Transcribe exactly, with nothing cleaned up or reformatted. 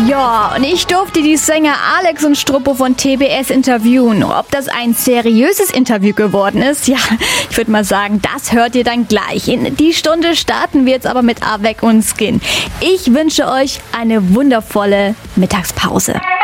Ja, und ich durfte die Sänger Alex und Struppo von T B S interviewen. Ob das ein seriöses Interview geworden ist, ja, ich würde mal sagen, das hört ihr dann gleich. In die Stunde starten wir jetzt aber mit Avec und Skin. Ich wünsche euch eine wundervolle Mittagspause.